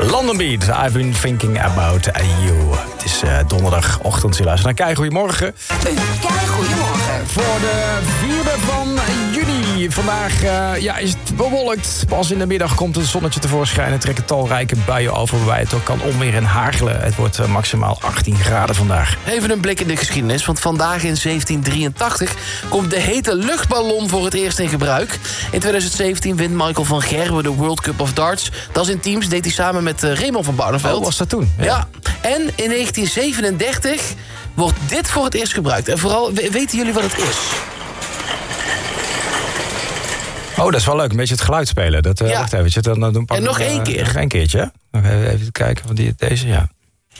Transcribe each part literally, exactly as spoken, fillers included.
London Beat, I've been thinking about you. Het is uh, donderdagochtend, je luistert naar Kei Goedemorgen. Een Kei Goedemorgen. Voor de vierde van juni. Vandaag uh, ja, is het bewolkt. Pas in de middag komt het zonnetje tevoorschijn en trekken talrijke buien over waarbij het ook kan onweer en hagelen. Het wordt uh, maximaal achttien graden vandaag. Even een blik in de geschiedenis, want vandaag in zeventien drieëntachtig komt de hete luchtballon voor het eerst in gebruik. In twintig zeventien wint Michael van Gerwen de World Cup of Darts. Dat is in teams, deed hij samen met uh, Raymond van Barneveld. Oh, was dat toen? Ja. ja. En in negentien zevenendertig wordt dit voor het eerst gebruikt. En vooral, weten jullie wat het is? Oh, dat is wel leuk. Een beetje het geluid spelen. Dat, uh, ja. Wacht even. Dan, dan, dan en nog uh, één keer. Nog één keertje. Nog even, even kijken van die, deze, ja.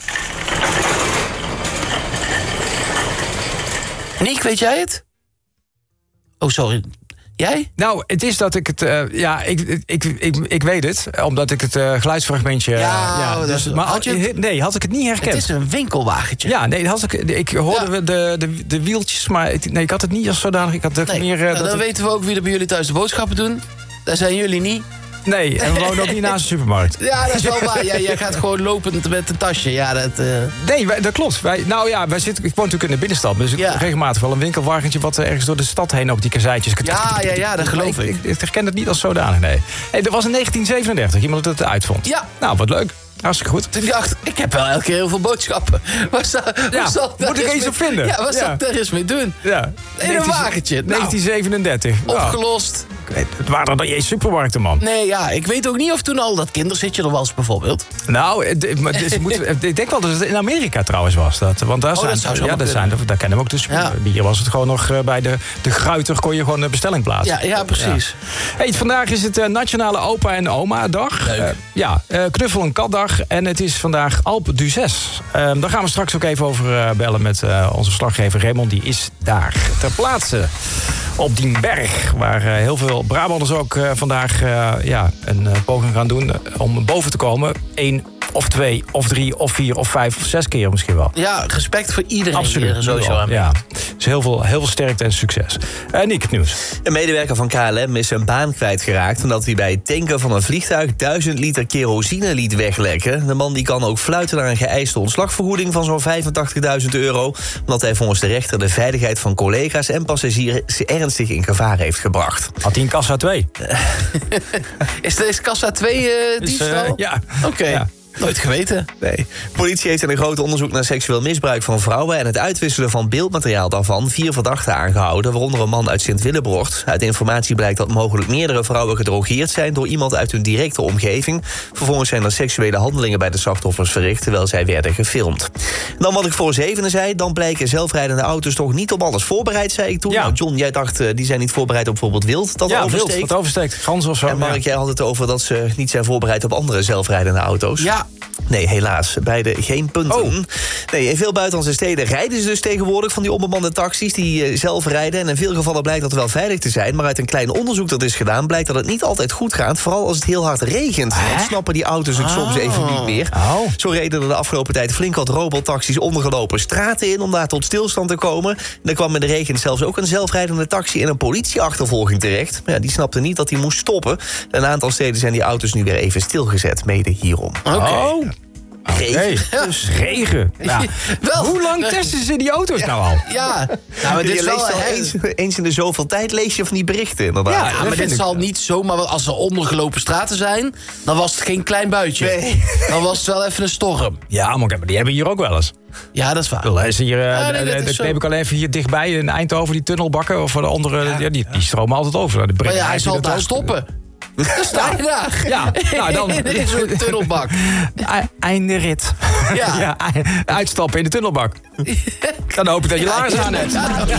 Niek, weet jij het? Oh, sorry. Jij? Nou, het is dat ik het... Uh, ja, ik, ik, ik, ik weet het. Omdat ik het uh, geluidsfragmentje... Ja, uh, ja dus, dat, maar had je het, nee, had ik het niet herkend. Het is een winkelwagentje. Ja, nee, had ik, ik hoorde ja. de, de, de wieltjes, maar ik, nee, ik had het niet als zodanig. Ik had het nee, meer... Uh, nou, dat dan het... weten we ook wie er bij jullie thuis de boodschappen doen. Daar zijn jullie niet. Nee, en we wonen ook niet naast de supermarkt. Ja, dat is wel waar. Ja, jij gaat gewoon lopend met een tasje. Ja, dat, uh... Nee, wij, dat klopt. Wij, nou ja, wij zitten, ik woon natuurlijk in de binnenstad. Dus ja. regelmatig wel een winkelwagentje wat ergens door de stad heen op die kazijtjes. Ja, ja, ja, dat geloof ik. Ik, ik, ik herken het niet als zodanig, nee. Hey, er was in negentien zevenendertig iemand dat het uitvond. Ja. Nou, wat leuk. Hartstikke goed. Toen dacht ik, ik heb wel elke keer heel veel boodschappen. Waar zal, ja, zal moet ik eens mee, op vinden? Ja, wat ja. zal ik daar eens mee doen? Ja. In een wagentje. negentien zevenendertig. Nou, opgelost. Nou, het waren er dan je supermarkten, man. Nee, ja, ik weet ook niet of toen al dat kinderzitje er was, bijvoorbeeld. Nou, dus moet, ik denk wel dat het in Amerika trouwens was. Dat, want daar oh, zijn, dat zou ja, dat zijn, daar kennen we ook de ja. Hier was het gewoon nog bij de, de Gruiter, kon je gewoon een bestelling plaatsen. Ja, ja precies. Ja. Hey, vandaag is het uh, Nationale Opa en Oma Dag. Uh, ja, uh, Knuffel- en Katdag. En het is vandaag Alpe d'Huez. Uh, daar gaan we straks ook even over uh, bellen met uh, onze verslaggever Raymond. Die is daar ter plaatse op die berg. Waar uh, heel veel Brabanders ook uh, vandaag uh, ja, een uh, poging gaan doen uh, om boven te komen. Eén of twee of drie of vier of vijf of zes keer misschien wel. Ja, respect voor iedereen. Absoluut. Die sowieso aan ja. Dus heel veel, heel veel sterkte en succes. Uh, Nick, het nieuws. Een medewerker van K L M is zijn baan kwijtgeraakt omdat hij bij het tanken van een vliegtuig duizend liter kerosine liet weglekken. De man die kan ook fluiten naar een geëiste ontslagvergoeding van zo'n vijfentachtigduizend euro... omdat hij volgens de rechter de veiligheid van collega's en passagiers ernstig in gevaar heeft gebracht. Had hij een kassa twee? Is deze kassa twee uh, diefstal? Uh, ja. Oké. Okay. Ja. Nooit geweten. Nee. Politie heeft in een groot onderzoek naar seksueel misbruik van vrouwen en het uitwisselen van beeldmateriaal daarvan vier verdachten aangehouden, waaronder een man uit Sint-Willebroord. Uit informatie blijkt dat mogelijk meerdere vrouwen gedrogeerd zijn door iemand uit hun directe omgeving. Vervolgens zijn er seksuele handelingen bij de slachtoffers verricht, terwijl zij werden gefilmd. Dan wat ik voor zevenen zei, dan blijken zelfrijdende auto's toch niet op alles voorbereid, zei ik toen. Ja. Nou, John, jij dacht, uh, die zijn niet voorbereid op bijvoorbeeld wild dat ja, oversteekt. wild, dat oversteekt. Gans of zo. En Mark, ja. jij had het over dat ze niet zijn voorbereid op andere zelfrijdende auto's. Ja. Nee, helaas. Beide geen punten. Oh. Nee, in veel buitenlandse steden rijden ze dus tegenwoordig van die onbemande taxis die uh, zelf rijden. En in veel gevallen blijkt dat wel veilig te zijn. Maar uit een klein onderzoek dat is gedaan blijkt dat het niet altijd goed gaat. Vooral als het heel hard regent. Dan snappen die auto's het oh. soms even niet meer. Oh. Zo reden er de afgelopen tijd flink wat robottaxis ondergelopen straten in om daar tot stilstand te komen. En er kwam in de regen zelfs ook een zelfrijdende taxi in een politieachtervolging terecht. Maar ja, die snapte niet dat hij moest stoppen. In een aantal steden zijn die auto's nu weer even stilgezet, mede hierom. Oké. Okay. Oh. Regen. Okay. Ja. Dus regen. Ja. Wel, hoe lang testen ze die auto's ja, nou al? Ja, nou, maar dit je is wel leest al eens, eens in de zoveel tijd lees je van die berichten, inderdaad. Ja, ja maar dit zal wel. Niet zomaar, als er ondergelopen straten zijn, dan was het geen klein buitje. Nee. Dan was het wel even een storm. Ja, maar die hebben hier ook wel eens. Ja, dat is waar. Wel, is hier, ja, nee, dat neem ik al even hier dichtbij in Eindhoven, die tunnelbakken of de andere, ja. Ja, die, die stromen altijd over. Maar ja, hij zal daar ook stoppen. Dan sta je daar. Ja, nou dan. In zo'n tunnelbak. Einde rit. Ja. Ja, uitstappen in de tunnelbak. Dan hoop ik dat je laars aan hebt.